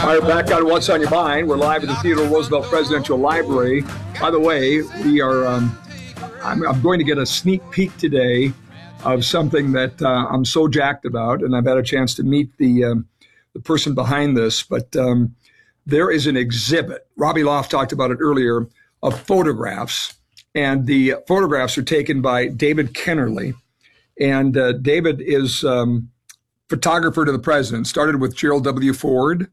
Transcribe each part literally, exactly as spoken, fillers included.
All right, back on What's on Your Mind. We're live at the Theodore Roosevelt Presidential Library. By the way, we are. Um, I'm, I'm going to get a sneak peek today of something that uh, I'm so jacked about, and I've had a chance to meet the um, the person behind this. But um, there is an exhibit. Robbie Loft talked about it earlier, of photographs, and the photographs are taken by David Kennerly, and uh, David is um, photographer to the president. Started with Gerald W. Ford.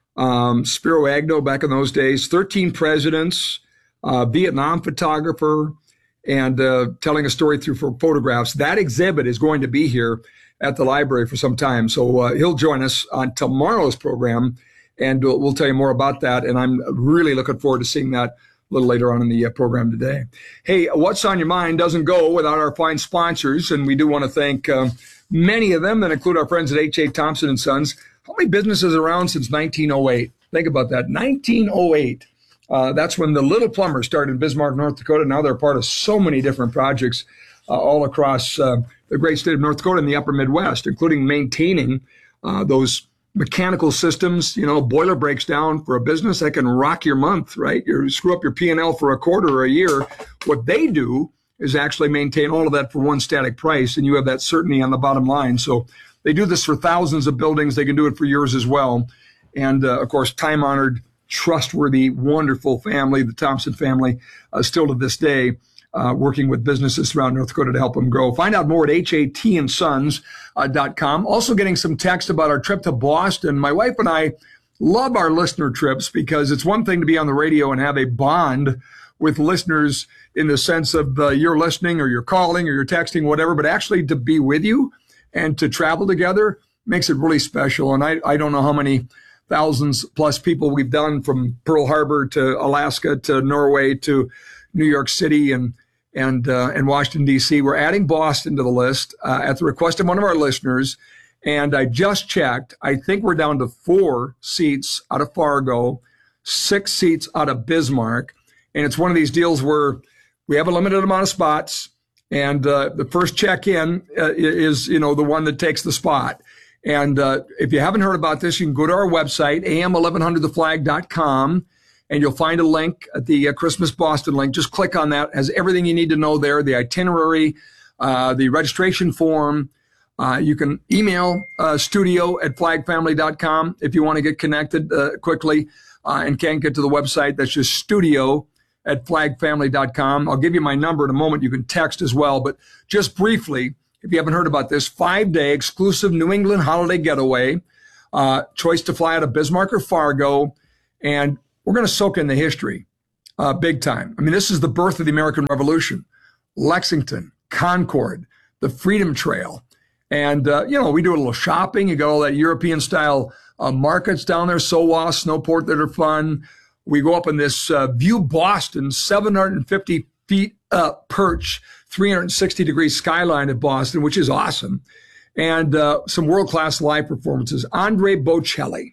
Um, Spiro Agnew back in those days, thirteen presidents, uh, Vietnam photographer, and uh, telling a story through photographs. That exhibit is going to be here at the library for some time. So uh, he'll join us on tomorrow's program, and we'll, we'll tell you more about that. And I'm really looking forward to seeing that a little later on in the uh, program today. Hey, What's on Your Mind doesn't go without our fine sponsors, and we do want to thank uh, many of them that include our friends at H A. Thompson and Sons. How many businesses around since nineteen oh eight? Think about that, nineteen oh eight. Uh, that's when the Little Plumbers started in Bismarck, North Dakota. Now they're part of so many different projects uh, all across uh, the great state of North Dakota and the upper Midwest, including maintaining uh, those mechanical systems. You know, boiler breaks down for a business that can rock your month, right? You screw up your P and L for a quarter or a year. What they do is actually maintain all of that for one static price, and you have that certainty on the bottom line. So they do this for thousands of buildings. They can do it for yours as well. And, uh, of course, time-honored, trustworthy, wonderful family, the Thompson family, uh, still to this day, uh, working with businesses throughout North Dakota to help them grow. Find out more at H A T and sons dot com. Also getting some text about our trip to Boston. My wife and I love our listener trips because it's one thing to be on the radio and have a bond with listeners in the sense of uh, you're listening or you're calling or you're texting, whatever, but actually to be with you and to travel together makes it really special. And I, I don't know how many thousands plus people we've done from Pearl Harbor to Alaska to Norway to New York City and and uh, and Washington, D C. We're adding Boston to the list uh, at the request of one of our listeners. And I just checked. I think we're down to four seats out of Fargo, six seats out of Bismarck. And it's one of these deals where we have a limited amount of spots. And uh, the first check-in uh, is, you know, the one that takes the spot. And uh, if you haven't heard about this, you can go to our website, A M eleven hundred the flag dot com, and you'll find a link at the uh, Christmas Boston link. Just click on that. It has everything you need to know there, the itinerary, uh, the registration form. Uh, you can email uh, studio at flag family dot com if you want to get connected uh, quickly uh, and can't get to the website. That's just studio at flag family dot com. I'll give you my number in a moment. You can text as well. But just briefly, if you haven't heard about this, five-day exclusive New England holiday getaway, uh, choice to fly out of Bismarck or Fargo, and we're going to soak in the history uh, big time. I mean, this is the birth of the American Revolution. Lexington, Concord, the Freedom Trail. And, uh, you know, we do a little shopping. You got all that European-style uh, markets down there, Sowa, Snowport, that are fun. We go up in this uh, View Boston, seven hundred fifty feet up perch, three hundred sixty degree skyline of Boston, which is awesome. And uh, some world-class live performances. Andre Bocelli,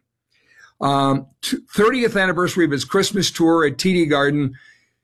um, thirtieth anniversary of his Christmas tour at T D Garden.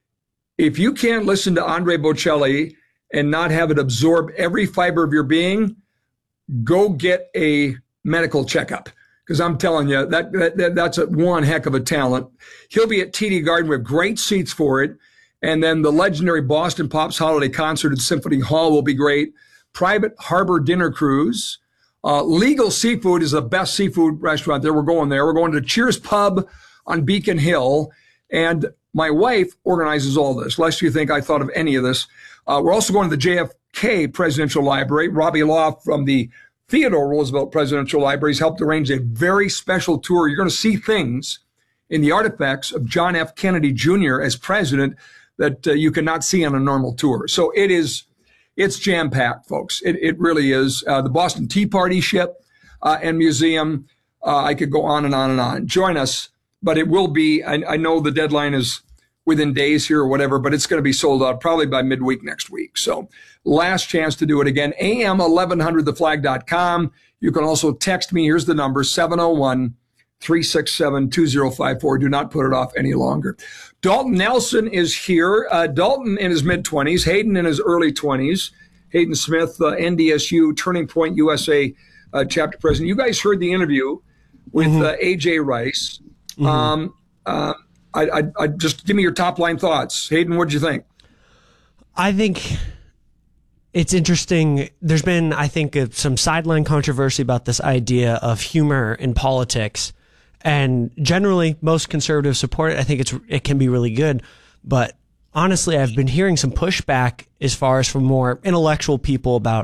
If you can't listen to Andre Bocelli and not have it absorb every fiber of your being, go get a medical checkup. Because I'm telling you, that, that that's a one heck of a talent. He'll be at T D Garden with great seats for it. And then the legendary Boston Pops Holiday Concert at Symphony Hall will be great. Private Harbor Dinner Cruise. Uh, Legal Seafood is the best seafood restaurant there. We're going there. We're going to Cheers Pub on Beacon Hill. And my wife organizes all this, lest you think I thought of any of this. Uh, we're also going to the J F K Presidential Library. Robbie Loft from the Theodore Roosevelt Presidential Library has helped arrange a very special tour. You're going to see things in the artifacts of John F. Kennedy Junior as president that uh, you cannot see on a normal tour. So it is, it's jam-packed, folks. It, it really is. Uh, the Boston Tea Party ship uh, and museum. Uh, I could go on and on and on. Join us, but it will be, I, I know the deadline is within days here or whatever, but it's going to be sold out probably by midweek next week. So last chance to do it again, A M eleven hundred the flag dot com. You can also text me. Here's the number, seven oh one, three six seven, two oh five four. Do not put it off any longer. Dalton Nelson is here. Uh, Dalton in his mid-twenties, Hayden in his early twenties. Hayden Smith, uh, N D S U, Turning Point U S A uh, chapter president. You guys heard the interview with mm-hmm. uh, A J Rice. Mm-hmm. Um, uh, I, I, I just give me your top line thoughts. Hayden, what did you think? I think it's interesting. There's been, I think, uh, some sideline controversy about this idea of humor in politics. And generally, most conservatives support it. I think it's it can be really good. But honestly, I've been hearing some pushback as far as from more intellectual people about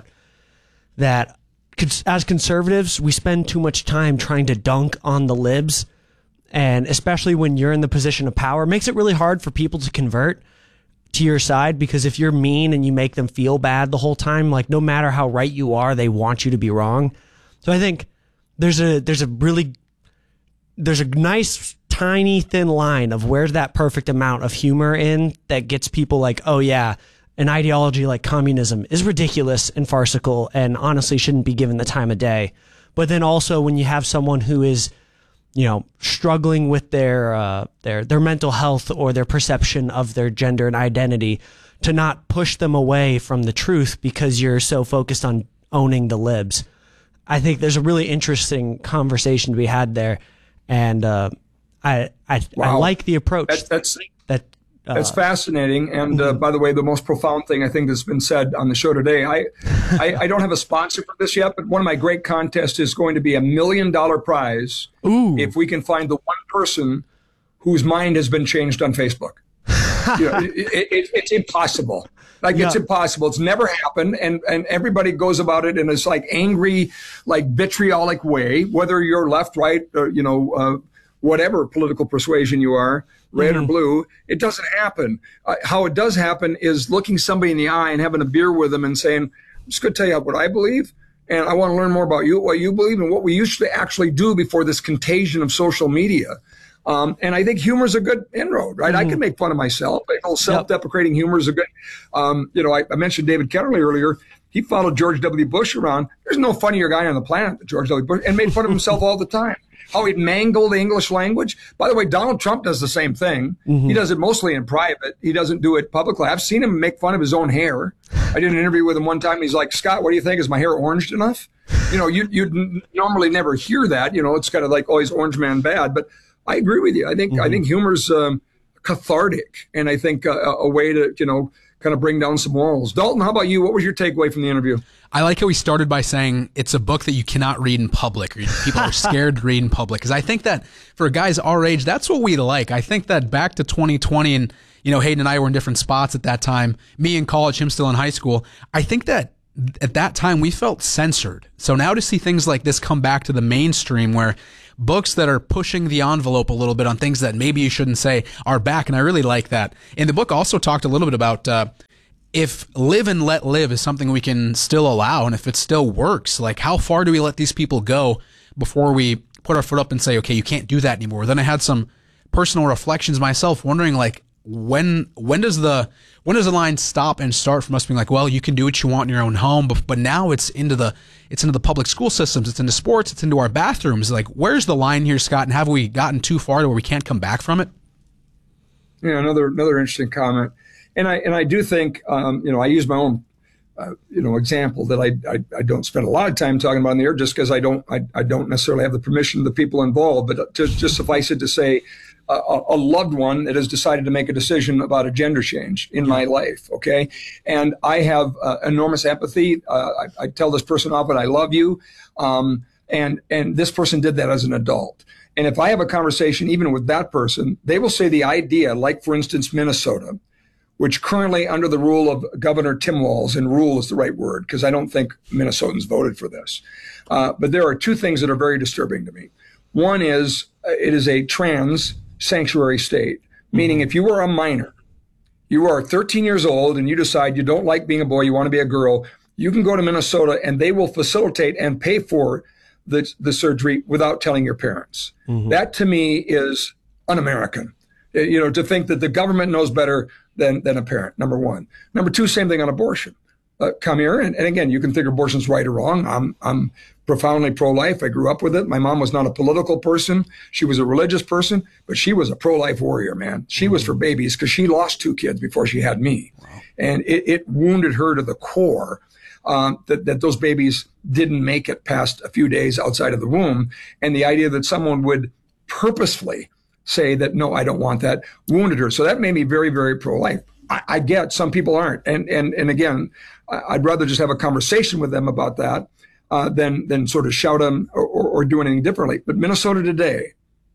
that. As conservatives, we spend too much time trying to dunk on the libs. And especially when you're in the position of power, it makes it really hard for people to convert to your side, because if you're mean and you make them feel bad the whole time, like no matter how right you are, they want you to be wrong. So I think there's a there's a really there's a nice tiny thin line of where's that perfect amount of humor in that gets people like, oh yeah, an ideology like communism is ridiculous and farcical and honestly shouldn't be given the time of day. But then also when you have someone who is, you know, struggling with their uh, their their mental health or their perception of their gender and identity, to not push them away from the truth because you're so focused on owning the libs. I think there's a really interesting conversation to be had there, and uh, I I, wow. I like the approach. That's that's, that uh, that's fascinating. And uh, by the way, the most profound thing I think that's been said on the show today. I, I I don't have a sponsor for this yet, but one of my great contests is going to be a million dollar prize Ooh. if we can find the one person whose mind has been changed on Facebook. You know, it, it, it's impossible. Like yeah. It's impossible. It's never happened. And, and everybody goes about it in this like angry, like vitriolic way, whether you're left, right, or, you know, uh, whatever political persuasion you are, red mm-hmm. or blue, it doesn't happen. Uh, how it does happen is looking somebody in the eye and having a beer with them and saying, I'm just going to tell you what I believe. And I want to learn more about you, what you believe, and what we used to actually do before this contagion of social media. Um, and I think humor is a good inroad, right? Mm-hmm. I can make fun of myself. A little self-deprecating yep. humor is a good, um, you know, I, I mentioned David Kennerly earlier. He followed George W. Bush around. There's no funnier guy on the planet than George W. Bush, and made fun of himself all the time. How he'd mangle the English language. By the way, Donald Trump does the same thing. Mm-hmm. He does it mostly in private. He doesn't do it publicly. I've seen him make fun of his own hair. I did an interview with him one time. He's like, Scott, what do you think? Is my hair oranged enough? You know, you, you'd normally never hear that. You know, it's kind of like, oh, he's orange man bad. But I agree with you. I think mm-hmm. I think humor's um, cathartic, and I think uh, a way to, you know, kind of bring down some walls. Dalton, how about you? What was your takeaway from the interview? I like how he started by saying it's a book that you cannot read in public, or people are scared to read in public. Because I think that for guys our age, that's what we like. I think that back to twenty twenty, and you know, Hayden and I were in different spots at that time. Me in college, him still in high school. I think that at that time we felt censored. So now to see things like this come back to the mainstream, where books that are pushing the envelope a little bit on things that maybe you shouldn't say are back, and I really like that. And the book also talked a little bit about uh, if live and let live is something we can still allow, and if it still works, like how far do we let these people go before we put our foot up and say, okay, you can't do that anymore. Then I had some personal reflections myself, wondering like when when does the when does the line stop and start from us being like, well, you can do what you want in your own home, but but now it's into the it's into the public school systems, it's into sports, it's into our bathrooms. Like, where's the line here, Scott? And have we gotten too far to where we can't come back from it? Yeah, another another interesting comment. And I and I do think, um, you know, I use my own, uh, you know, example that I, I I don't spend a lot of time talking about in the air, just because I don't I, I don't necessarily have the permission of the people involved. But to just suffice it to say, uh, a loved one that has decided to make a decision about a gender change in my life. Okay, and I have uh, enormous empathy. Uh, I, I tell this person often, I love you, um, and and this person did that as an adult. And if I have a conversation even with that person, they will say the idea, like for instance, Minnesota, which currently under the rule of Governor Tim Walz, and rule is the right word because I don't think Minnesotans voted for this. Uh, but there are two things that are very disturbing to me. One is uh, it is a trans sanctuary state, meaning if you are a minor, you are thirteen years old and you decide you don't like being a boy, you want to be a girl, you can go to Minnesota and they will facilitate and pay for the, the surgery without telling your parents. Mm-hmm. That to me is un-American. You know, to think that the government knows better than, than a parent, number one. Number two, same thing on abortion. Uh, come here, and, and again, you can think abortion's right or wrong. I'm I'm profoundly pro-life. I grew up with it. My mom was not a political person. She was a religious person, but she was a pro-life warrior, man. She mm-hmm. was for babies because she lost two kids before she had me. Wow. And it, it wounded her to the core. um, that, that those babies didn't make it past a few days outside of the womb. And the idea that someone would purposefully say that, no, I don't want that, wounded her. So that made me very, very pro-life. I, I get some people aren't. And, and, and again, I'd rather just have a conversation with them about that uh, than, than sort of shout them or, or, or do anything differently. But Minnesota today,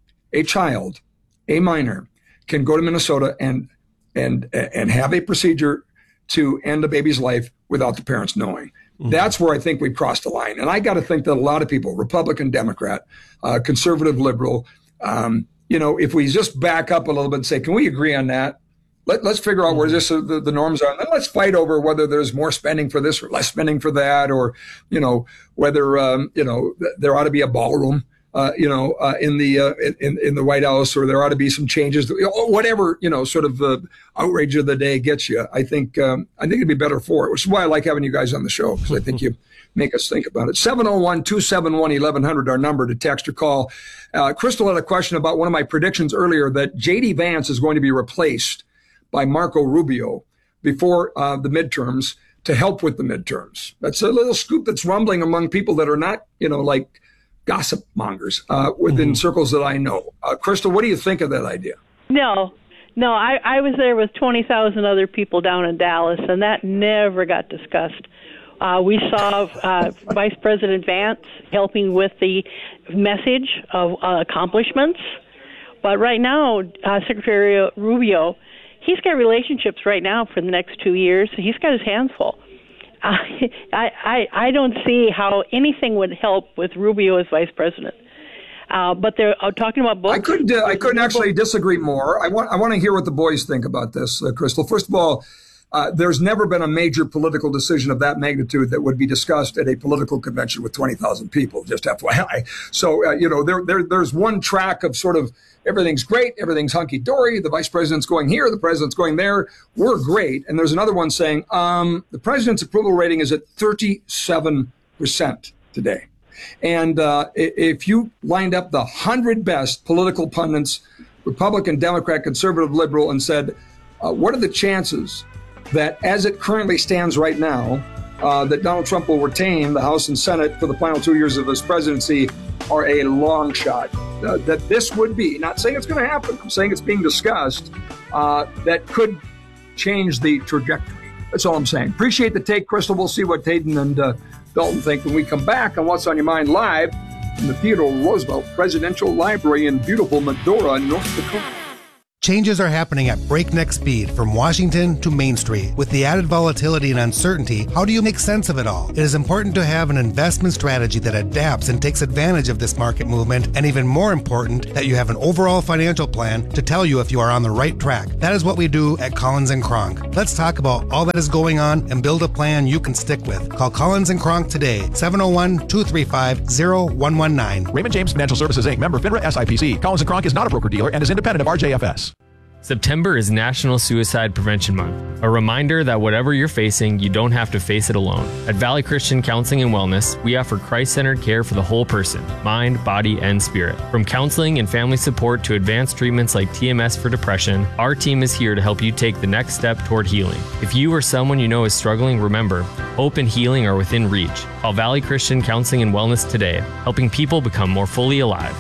a child, a minor, can go to Minnesota and and and have a procedure to end a baby's life without the parents knowing. Mm-hmm. That's where I think we crossed the line. And I got to think that a lot of people, Republican, Democrat, uh, conservative, liberal, um, you know, if we just back up a little bit and say, can we agree on that? Let, let's figure out where this, uh, the, the norms are. And then let's fight over whether there's more spending for this or less spending for that, or, you know, whether, um, you know, th- there ought to be a ballroom. Uh, you know, uh, in the uh, in in the White House, or there ought to be some changes. Whatever, you know, sort of the outrage of the day gets you. I think um, I think it'd be better for it, which is why I like having you guys on the show, because I think you make us think about it. seven oh one, two seven one, eleven hundred, our number to text or call. Uh, Crystal had a question about one of my predictions earlier that J D Vance is going to be replaced by Marco Rubio before uh, the midterms to help with the midterms. That's a little scoop that's rumbling among people that are not, you know, like gossip mongers uh, within mm-hmm. circles that I know. Uh, Crystal, what do you think of that idea? No, no, I, I was there with twenty thousand other people down in Dallas, and that never got discussed. Uh, we saw uh, Vice President Vance helping with the message of uh, accomplishments, but right now, uh, Secretary Rubio, he's got relationships right now for the next two years. He's got his hands full. Uh, I, I I don't see how anything would help with Rubio as vice president. Uh, but they're uh, talking about books. I couldn't. Uh, I couldn't actually disagree more. I want. I want to hear what the boys think about this, uh, Crystal. First of all, uh, there's never been a major political decision of that magnitude that would be discussed at a political convention with twenty thousand people. Just F Y I. So uh, you know, there, there there's one track of sort of everything's great, everything's hunky dory. The vice president's going here, the president's going there. We're great, and there's another one saying um, the president's approval rating is at thirty-seven percent today. And uh, if you lined up the hundred best political pundits, Republican, Democrat, conservative, liberal, and said, uh, what are the chances that as it currently stands right now, uh, that Donald Trump will retain the House and Senate for the final two years of his presidency, are a long shot. Uh, that this would be, not saying it's going to happen, I'm saying it's being discussed, uh, that could change the trajectory. That's all I'm saying. Appreciate the take, Crystal. We'll see what Hayden and uh, Dalton think when we come back on What's on Your Mind live from the Theodore Roosevelt Presidential Library in beautiful Medora, North Dakota. Changes are happening at breakneck speed from Washington to Main Street. With the added volatility and uncertainty, how do you make sense of it all? It is important to have an investment strategy that adapts and takes advantage of this market movement, and even more important, that you have an overall financial plan to tell you if you are on the right track. That is what we do at Collins and Kronk. Let's talk about all that is going on and build a plan you can stick with. Call Collins and Kronk today, seven oh one, two three five, oh one one nine. Raymond James Financial Services, Incorporated. Member FINRA S I P C. Collins and Kronk is not a broker-dealer and is independent of R J F S. September is National Suicide Prevention Month, a reminder that whatever you're facing, you don't have to face it alone. At Valley Christian Counseling and Wellness, we offer Christ-centered care for the whole person, mind, body, and spirit. From counseling and family support to advanced treatments like T M S for depression, our team is here to help you take the next step toward healing. If you or someone you know is struggling, remember, hope and healing are within reach. Call Valley Christian Counseling and Wellness today, helping people become more fully alive.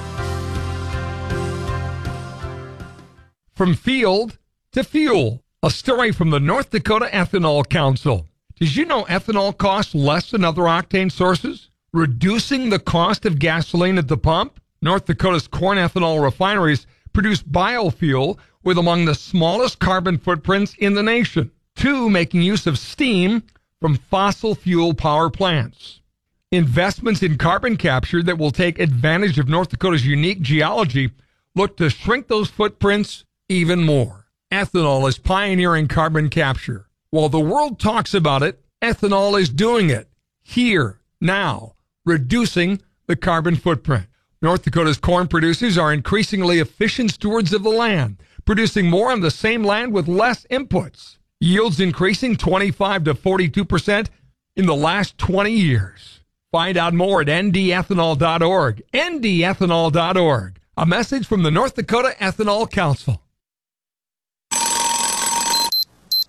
From field to fuel, a story from the North Dakota Ethanol Council. Did you know ethanol costs less than other octane sources, reducing the cost of gasoline at the pump? North Dakota's corn ethanol refineries produce biofuel with among the smallest carbon footprints in the nation, two making use of steam from fossil fuel power plants. Investments in carbon capture that will take advantage of North Dakota's unique geology look to shrink those footprints even more. Ethanol is pioneering carbon capture. While the world talks about it, ethanol is doing it here, now, reducing the carbon footprint. North Dakota's corn producers are increasingly efficient stewards of the land, producing more on the same land with less inputs. Yields increasing twenty-five to forty-two percent in the last twenty years. Find out more at N D ethanol dot org. N D ethanol dot org. A message from the North Dakota Ethanol Council.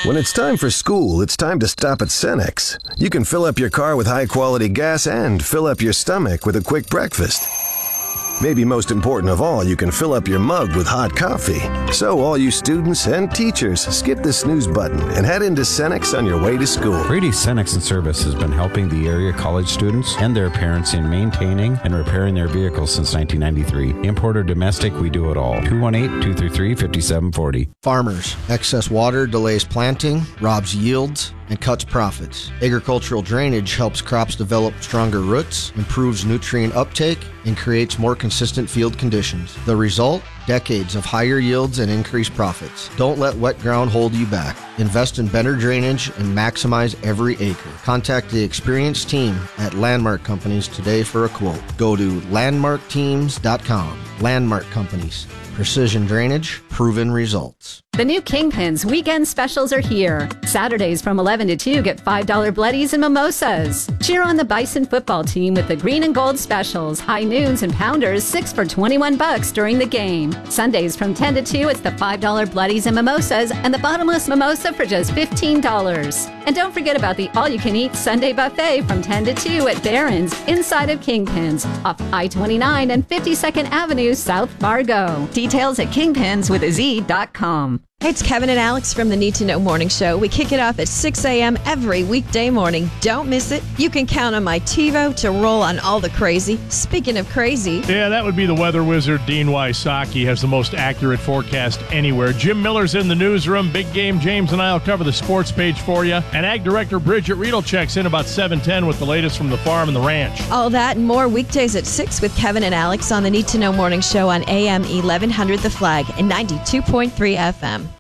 When it's time for school, it's time to stop at Cenex. You can fill up your car with high-quality gas and fill up your stomach with a quick breakfast. Maybe most important of all, you can fill up your mug with hot coffee. So all you students and teachers, skip the snooze button and head into Cenex on your way to school. Brady Cenex and Service has been helping the area college students and their parents in maintaining and repairing their vehicles since nineteen ninety-three. Import or domestic, we do it all. two one eight, two three three, five seven four zero. Farmers. Excess water delays planting, robs yields, and cuts profits. Agricultural drainage helps crops develop stronger roots, improves nutrient uptake, and creates more consistent field conditions. The result? Decades of higher yields and increased profits. Don't let wet ground hold you back. Invest in better drainage and maximize every acre. Contact the experienced team at Landmark Companies today for a quote. Go to landmark teams dot com. Landmark Companies. Precision drainage, proven results. The new Kingpins weekend specials are here. Saturdays from eleven to two get five dollar bloodies and mimosas. Cheer on the Bison football team with the green and gold specials. High noons and pounders, six for twenty-one bucks during the game. Sundays from ten to two, it's the five dollar bloodies and mimosas and the bottomless mimosa for just fifteen dollars. And don't forget about the all-you-can-eat Sunday buffet from ten to two at Barron's inside of Kingpins off I twenty-nine and fifty-second Avenue, South Fargo. Details at kingpins with a z dot com. Hey, it's Kevin and Alex from the Need to Know Morning Show. We kick it off at six a.m. every weekday morning. Don't miss it. You can count on my TiVo to roll on all the crazy. Speaking of crazy. Yeah, that would be the weather wizard, Dean Wysocki, has the most accurate forecast anywhere. Jim Miller's in the newsroom. Big Game James and I will cover the sports page for you. And Ag Director Bridget Riedel checks in about seven ten with the latest from the farm and the ranch. All that and more weekdays at six with Kevin and Alex on the Need to Know Morning Show on A M eleven hundred The Flag and ninety-two point three F M.